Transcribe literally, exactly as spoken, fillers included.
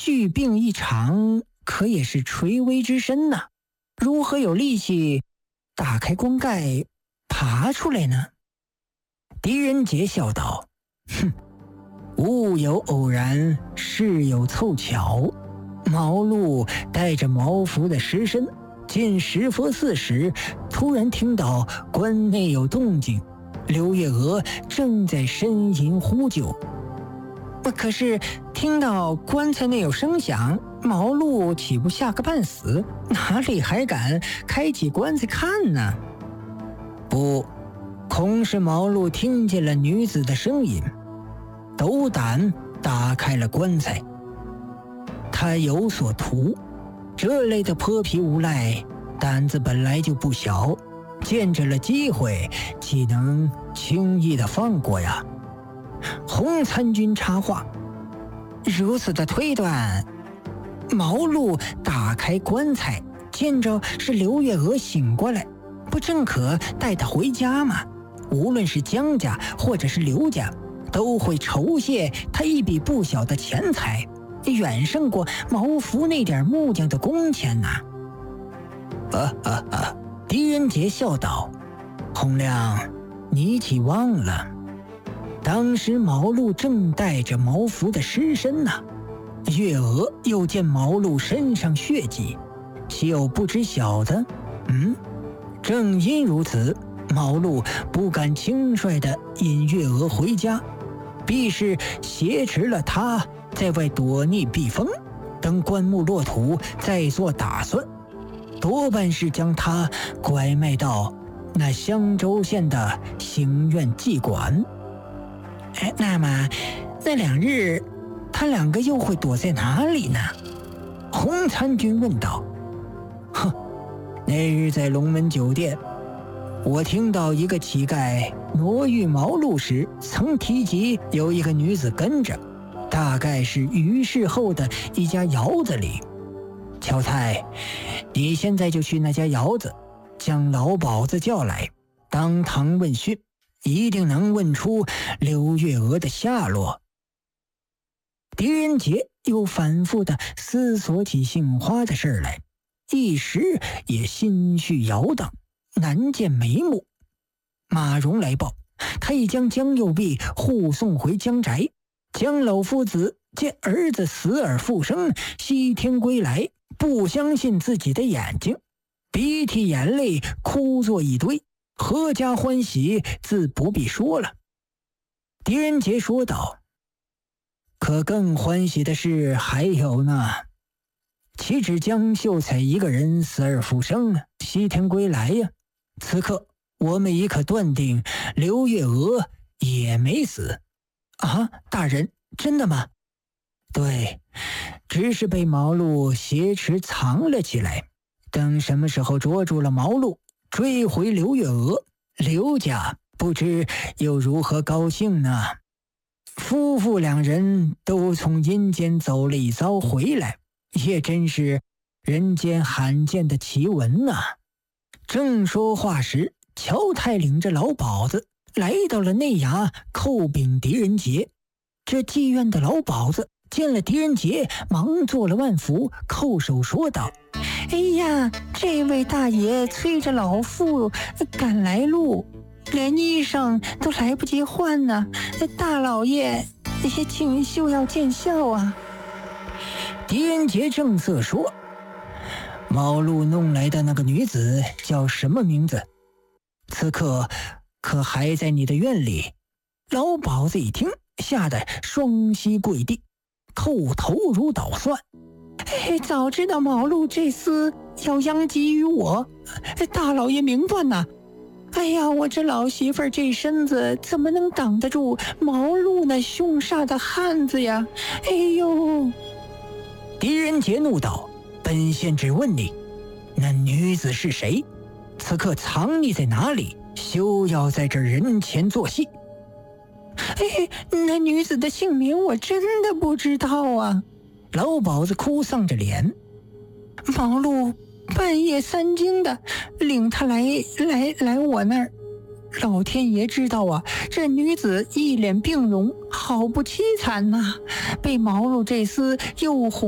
巨病一场，可也是垂危之身呐、啊，如何有力气打开棺盖爬出来呢？狄仁杰笑道：哼，物有偶然，事有凑巧。毛路带着毛服的尸身进石佛寺时，突然听到棺内有动静，刘月娥正在呻吟呼救。可是听到棺材内有声响，毛路岂不吓个半死，哪里还敢开启棺材看呢？不，恐是毛路听见了女子的声音，斗胆打开了棺材。他有所图，这类的泼皮无赖胆子本来就不小，见着了机会岂能轻易的放过呀？洪参军插话：如此的推断，毛路打开棺材，见着是刘月娥醒过来，不正可带她回家吗？无论是江家或者是刘家，都会酬谢他一笔不小的钱财，远胜过毛服那点木匠的工钱呐、啊！啊啊啊！狄仁杰笑道：洪亮，你岂忘了当时毛路正带着毛服的尸身呢、啊？月娥又见毛路身上血迹，岂有不知晓的？嗯，正因如此，毛路不敢轻率地引月娥回家，必是挟持了她在外躲匿避风，等棺木落土再做打算，多半是将她拐卖到那襄州县的行院妓馆。哎，那么那两日他两个又会躲在哪里呢？洪参军问道。哼，那日在龙门酒店，我听到一个乞丐挪运毛路时曾提及有一个女子跟着，大概是于氏后的一家窑子里。乔太，你现在就去那家窑子，将老鸨子叫来，当堂问讯，一定能问出刘月娥的下落。狄仁杰又反复地思索起杏花的事来，一时也心绪摇荡，难见眉目。马荣来报，他已将江右弼护送回江宅。江老夫子见儿子死而复生，西天归来，不相信自己的眼睛，鼻涕眼泪哭作一堆，阖家欢喜自不必说了。狄仁杰说道：可更欢喜的事还有呢，岂止江秀才一个人死而复生，西天归来呀？此刻我们已可断定刘月娥也没死。啊，大人，真的吗？对，只是被毛路挟持藏了起来，等什么时候捉住了毛路，追回刘月娥，刘家不知又如何高兴呢？夫妇两人都从阴间走了一遭回来，也真是人间罕见的奇闻呐、啊。正说话时，乔太领着老鸨子来到了内衙叩禀狄仁杰。这妓院的老鸨子见了狄仁杰，忙做了万福，叩首说道：哎呀，这位大爷催着老妇赶来路，连衣裳都来不及换呢，大老爷也请休要见笑啊。狄仁杰正色说：毛路弄来的那个女子叫什么名字？此刻可还在你的院里？老鸨子一听，吓得双膝跪地，叩头如捣蒜。哎，早知道毛路这厮要殃及于我，大老爷明断呐！哎呀，我这老媳妇儿这身子怎么能挡得住毛路那凶煞的汉子呀？哎呦！狄仁杰怒道：本县只问你，那女子是谁？此刻藏匿在哪里？休要在这人前作戏。哎，那女子的姓名我真的不知道啊！老鸨子哭丧着脸。毛路半夜三更的领他来来来我那儿，老天爷知道啊，这女子一脸病容，好不凄惨呐、啊！被毛路这厮诱惑。